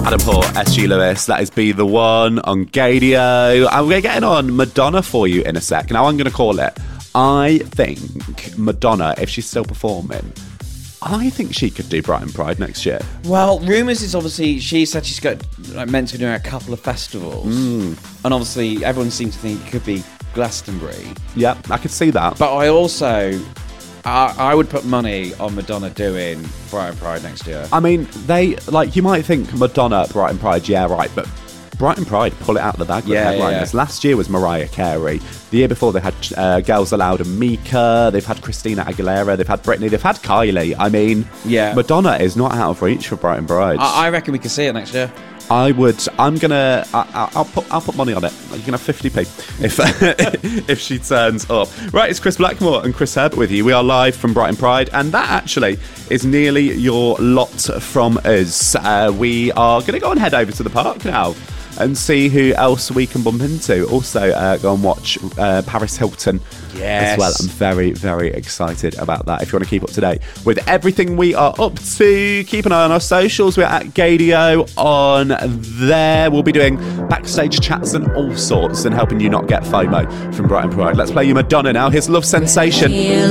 Adam Port, SG Lewis, that is Be The One on Gadio. And we're getting on Madonna for you in a sec. Now I'm going to call it. I think Madonna, if she's still performing, I think she could do Brighton Pride next year. Well, rumours is obviously she said she's got meant to be doing a couple of festivals, and obviously everyone seems to think it could be Glastonbury. Yeah, I could see that. But I also, I would put money on Madonna doing Brighton Pride next year. I mean, you might think Madonna, Brighton Pride, yeah, right, but Brighton Pride pull it out of the bag with headliners. Last year was Mariah Carey. The year before they had Girls Aloud and Mika. They've had Christina Aguilera. They've had Britney. They've had Kylie. I mean, Madonna is not out of reach for Brighton Pride. I reckon we could see it next year. I'll put money on it. You can have 50p if she turns up. Right, it's Chris Blackmore and Chris Herbert with you. We are live from Brighton Pride, and that actually is nearly your lot from us. We are going to go and head over to the park now and see who else we can bump into. Also, go and watch Paris Hilton as well. I'm very, very excited about that. If you want to keep up to date with everything we are up to, keep an eye on our socials. We're at Gadio on there. We'll be doing backstage chats and all sorts and helping you not get FOMO from Brighton Pride. Let's play you Madonna now. Here's Love Sensation.